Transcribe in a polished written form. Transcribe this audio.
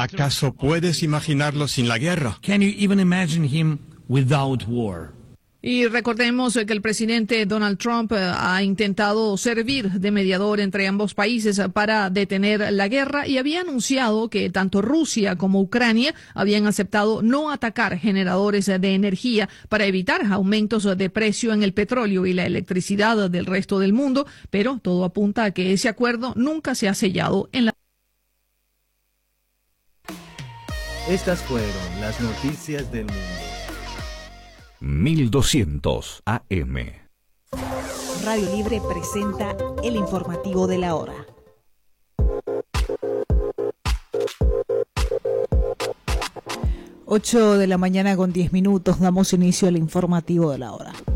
¿Acaso puedes imaginarlo sin la guerra? Can you even imagine him without war? Y recordemos que el presidente Donald Trump ha intentado servir de mediador entre ambos países para detener la guerra y había anunciado que tanto Rusia como Ucrania habían aceptado no atacar generadores de energía para evitar aumentos de precio en el petróleo y la electricidad del resto del mundo, pero todo apunta a que ese acuerdo nunca se ha sellado en la... Estas fueron las noticias del mundo. 1200 AM. Radio Libre presenta el informativo de la hora. 8 de la mañana con 10 minutos, damos inicio al informativo de la hora.